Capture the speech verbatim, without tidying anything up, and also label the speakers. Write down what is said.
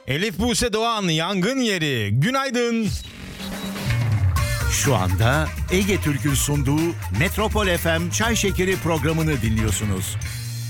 Speaker 1: Elif Buse Doğan, Yangın Yeri. Günaydın.
Speaker 2: Şu anda Ege Türk'ün sunduğu Metropol F M Çay Şekeri programını dinliyorsunuz.